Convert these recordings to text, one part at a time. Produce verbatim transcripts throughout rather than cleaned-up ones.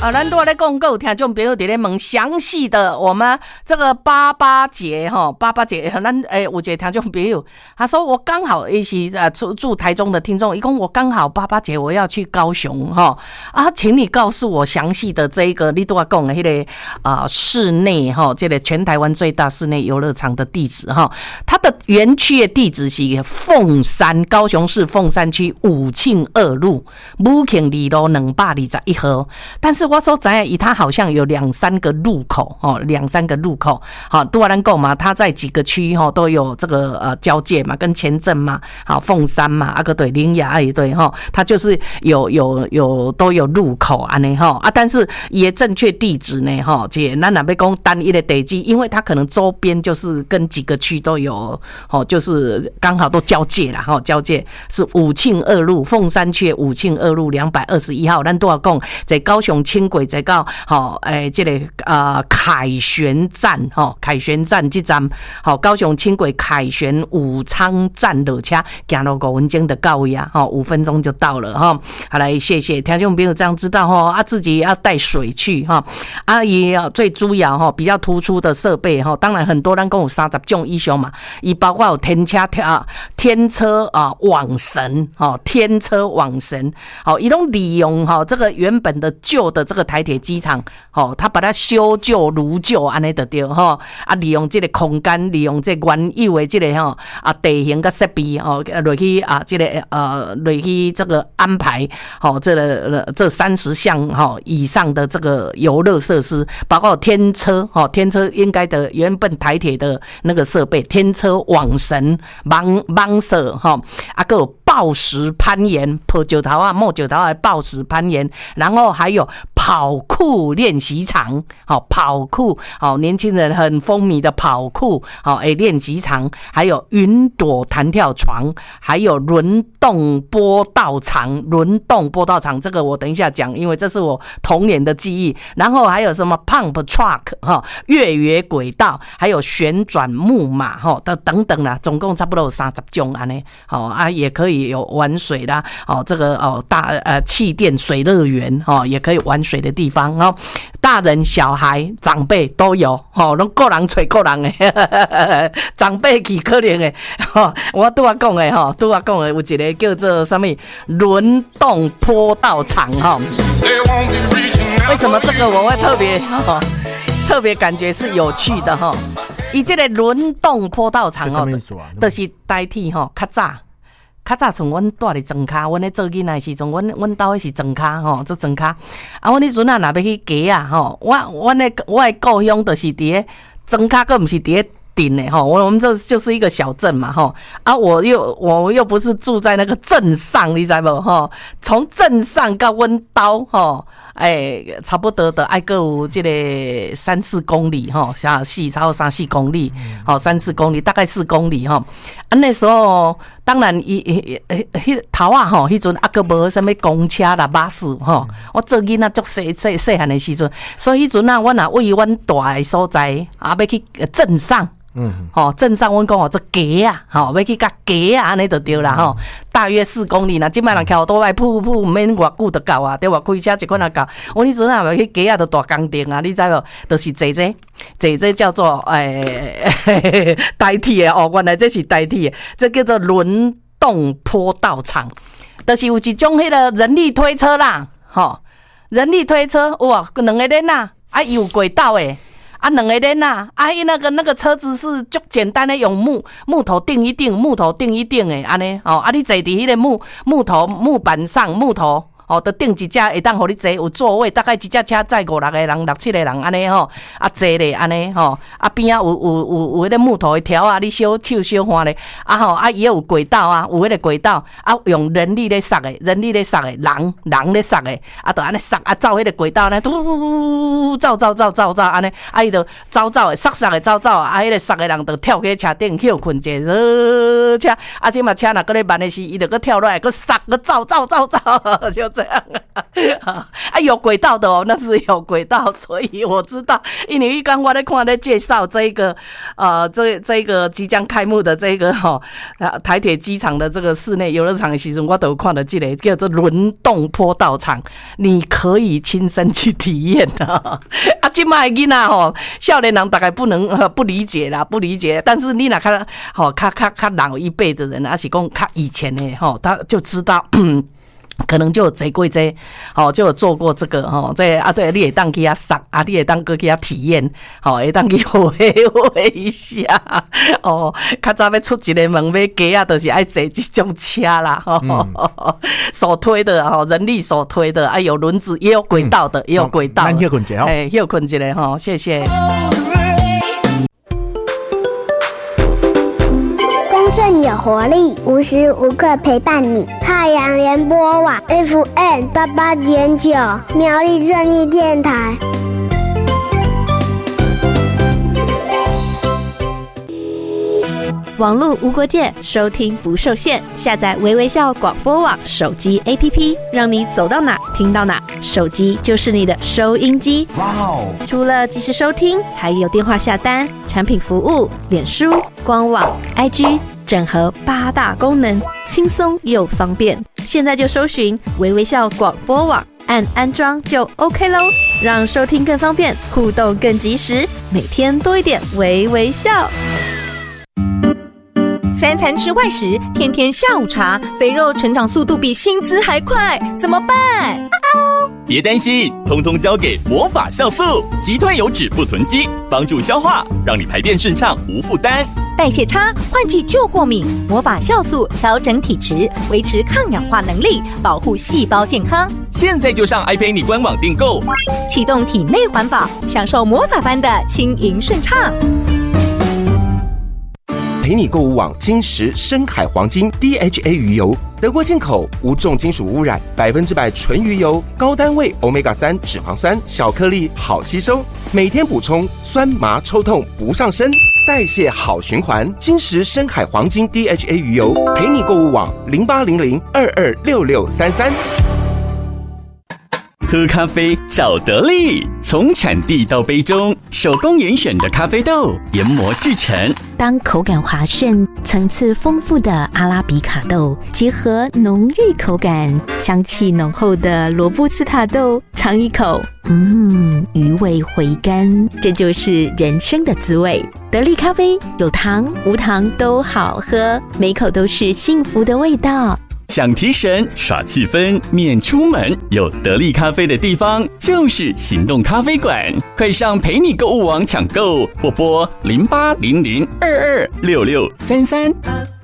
啊，咱都在讲，有听众朋友在咧问详细的，我们这个八八节哈，八八节，咱诶，有一个听众朋友，他说我刚好也是呃住住台中的听众，一共我刚好八八节我要去高雄哈啊，请你告诉我详细的这一个你都要讲的迄个啊室内哈，这个全台湾最大室内游乐场的地址哈，它的园区的地址是凤山，高雄市凤山区武庆二路武庆二路两百二十一号，但是我说咱以它好像有两三个路口哦，两三个路口，好，多兰购嘛，它在几个区哈都有这个呃交界嘛，跟前镇嘛，好凤山嘛，啊个对林雅也对哈，它就是有有有都有路口安尼哈啊，但是也正确地址呢哈，姐咱哪要讲单一的地址，因为它可能周边就是跟几个区都有哦，就是刚好都交界啦哈，交界是武庆二路凤山区武庆二路两百二十一号，咱都要讲在高雄轻轨在到好诶，这个呃凯旋站哈，凯旋站这站好，高雄轻轨凯旋武昌站落车，行路五分钟就到位啊，哈，五分钟就到了哈。好，来谢谢听众朋友这样知道哈，啊自己要带水去哈，啊也最主要哈比较突出的设备哈，当然很多人跟我三十种以上嘛，伊包括有天车啊天车啊网神哈，天车网神好，伊拢利用哈这个原本的旧的这个台铁机场，吼，他把它修旧如旧，安尼就对吼。啊，利用这个空间，利用这原有的这个吼啊地形跟设备吼，落去啊这个呃落去这个安排，吼这个这三十项吼以上的这个游乐设施，包括天车吼，天车应该的原本台铁的那个设备，天车网神网网社吼，啊个有抱石攀岩，抱石头啊，摸石头的抱石攀岩，然后还有跑酷练习场，好跑酷，好年轻人很风靡的跑酷，好诶练习场，还有云朵弹跳床，还有轮动坡道场，轮动坡道场这个我等一下讲，因为这是我童年的记忆。然后还有什么 pump truck 哈，越野轨道，还有旋转木马哈，等等啦，总共差不多有三十种安尼，好啊，也可以有玩水啦，哦这个哦大呃气垫水乐园哦，也可以玩水的地方哦，大人小孩长辈都有哦，拢个人找个人的，长辈去可怜的，哦，我拄仔讲的吼，拄仔讲的有一个叫做什么轮动坡道场哈。为什么这个我会特别哦，特别感觉是有趣的哈？伊这个轮动坡道场哦，就是代替吼较早。较早从阮住伫庄脚，阮咧做囡仔时阵，阮阮兜迄是庄脚吼，做庄脚。啊，阮迄阵啊，若要去街啊，吼，我阮咧我诶故乡就是伫咧庄腳，佫毋是伫咧顶诶吼。我我们这就是一个小镇嘛吼。啊，我又我又不是住在那个镇上，你知无吼？从镇上到阮兜吼。哎，差不多的，爱个有这个三四公里哈，像四超过三四公里，好三四公里，大概四公里哈。啊，那时候当然伊伊迄头啊吼，迄阵啊个无什么公车啦、巴士吼。我做囡仔足细细细汉的时阵，所以迄阵啊，我若为阮住的所在啊，要去镇上。嗯，吼、哦，镇上阮讲哦，做街啊，吼、哦，要去甲街啊，安尼就对啦，吼、嗯，大约四公里啦。即摆人桥多来，噗噗，毋免偌久就到啊，对哇，开车一款啊到。我迄阵啊，要去街啊，就大工程啊，你知无？就是坐这，坐这叫做诶代替的哦，原来这是代替的，这叫做轮动坡道场，就是有一种迄个人力推车啦，吼、哦，人力推车哇，两个人啊，啊有轨道诶。啊，两个人呐，啊，那个那个车子是足简单的，用木木头钉一钉，木头钉一钉诶，安尼哦，啊，你坐伫迄个木木头木板上，木头哦，都钉一架会当互你坐，有座位，大概一架车载五六个人、六七个人安尼吼，啊坐咧安尼吼，啊边啊有有有有迄个木头的条啊，你小手小换咧，啊吼，啊伊有轨道啊，有迄个轨道，啊用人力咧塞诶，人力咧塞诶，人人咧塞诶，啊，就安尼塞啊，走迄个轨道呢，嘟嘟嘟走走走走走安尼，啊伊就走走诶，塞塞诶走走啊，迄个塞诶人就跳去车顶休困者，呃车，啊即嘛车若搁咧慢诶时，伊就搁跳落来，搁塞搁走走走走，就这。 这样啊，啊有轨道的哦，那是有轨道，所以我知道。因为一刚我在看在介绍这个呃这这个即将开幕的这个哈、哦、台铁机场的这个室内游乐场的时候，我都有看到这个叫做轮动坡道场，你可以亲身去体验啊。啊，现在的囡仔吼，少年人大概不能、呃、不理解啦，不理解。但是你那看好看看看老一辈的人，还是讲看以前的哈，他就知道。可能就有坐过这，哦，就有做过这个，哦，这啊对，你也当去遐赏，啊，你也当去遐体验，哦，会当去活活一下，哦，较早要出一个门买鸡啊，就是爱坐这种车啦，哦，嗯、手推的，哦，人力手推的，啊，有轮子，也有轨道的，嗯、也有轨道的， 休困一下， 哎，休困一下，哈，谢谢。 更有活力，无时无刻陪伴你。太阳联播网 F M 八八点九，苗栗正义电台。 网络无国界，收听不受限。下载微微笑广播网手机 A P P， 让你走到哪听到哪，手机就是你的收音机。哇哦！除了即时收听，还有电话下单、产品服务、脸书、官网、I G。整合八大功能，轻松又方便。现在就搜寻微微笑广播网，按安装就 OK 咯，让收听更方便，互动更及时，每天多一点微微笑。 三餐吃外食，天天下午茶，肥肉成长速度比薪资还快，怎么办？ 别担心，通通交给魔法酵素，击退油脂不囤积，帮助消化，让你排便顺畅无负担。 代谢差，换季就过敏，魔法酵素调整体质，维持抗氧化能力，保护细胞健康。 现在就上 iPay 官网订购， 启动体内环保，享受魔法般的轻盈顺畅。 陪你购物网金石深海黄金 D H A 鱼油，德国进口，无重金属污染，百分之百纯鱼油，高单位 欧米伽三 脂肪酸，小颗粒好吸收，每天补充，酸麻抽痛不上身，代谢好循环。金石深海黄金 D H A 鱼油，陪你购物网零八零零二二六六三三。 喝咖啡找得力，从产地到杯中，手工严选的咖啡豆研磨制成。 当口感滑顺、层次丰富的阿拉比卡豆结合浓郁口感、香气浓厚的罗布斯塔豆，尝一口，嗯，余味回甘，这就是人生的滋味。得力咖啡有糖无糖都好喝，每口都是幸福的味道。 想提神耍气氛免出门，有得力咖啡的地方就是行动咖啡馆，快上陪你购物网抢购，或拨零八零零二二六六三三。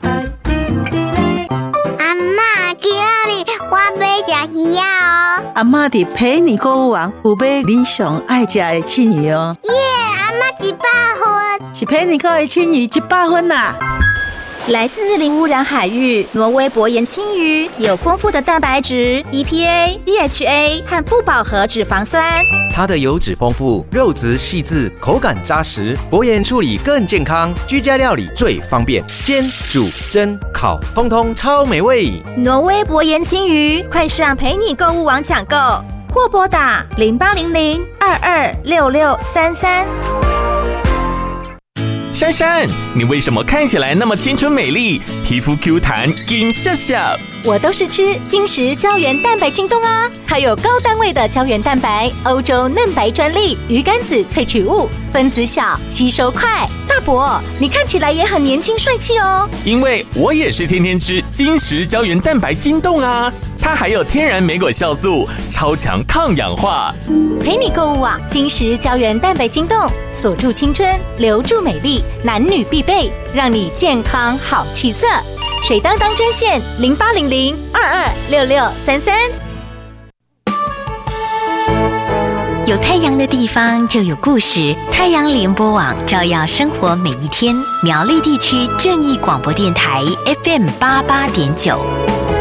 阿嬷，今日我要吃鱼啊哦！ 阿嬷伫陪你购物网有买你上爱吃的青鱼哦。 耶，阿嬷一百分， 是陪你购的青鱼一百分啦。 来自零污染海域，挪威薄盐青鱼有丰富的蛋白质、E P A、D H A 和不饱和脂肪酸。 它的油脂丰富，肉质细致，口感扎实，薄盐处理更健康，居家料理最方便，煎、煮、蒸、烤，通通超美味。 挪威薄盐青鱼，快上陪你购物网抢购，或拨打零八零零二二六六三三。 珊珊，你为什么看起来那么青春美丽，皮肤 Q 弹，金笑笑？ 我都是吃金石胶原蛋白晶冻啊，还有高单位的胶原蛋白，欧洲嫩白专利，鱼肝子萃取物，分子小，吸收快。大伯，你看起来也很年轻帅气哦。 因为我也是天天吃金石胶原蛋白晶冻啊，它还有天然莓果酵素，超强抗氧化。 陪你购物网金石胶原蛋白晶冻，锁住青春，留住美丽，男女必备，让你健康好气色。水当当专线零八零零二二六六三三。 有太阳的地方就有故事，太阳联播网照耀生活每一天。苗栗地区正义广播电台 F M 八八点九。